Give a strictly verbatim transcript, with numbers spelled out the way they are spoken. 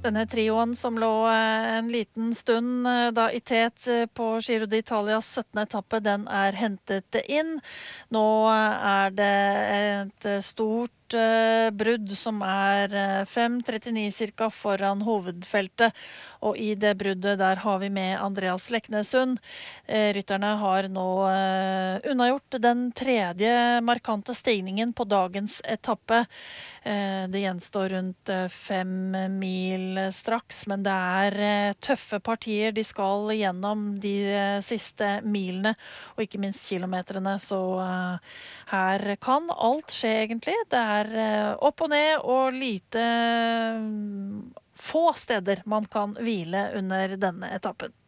Denne trioen som lå eh, en liten stund eh, da i tet eh, på Giro d'Italias syttende etappe, den er hentet inn. Nå eh, er det et eh, stort eh, brudd som er eh, fem trettini cirka foran hovedfeltet, og i det bruddet der har vi med Andreas Leknesund. Eh, rytterne har nå eh, unnagjort den tredje markante stigningen på dagens etappe. Eh, det gjenstår rundt eh, fem mil straks, men det er eh, tøffe partier de skal gjennom de eh, siste milene, og ikke minst kilometrene, så eh, her kan alt skje egentlig. Det er eh, opp og ned og lite, mm, få steder man kan hvile under denne etappen.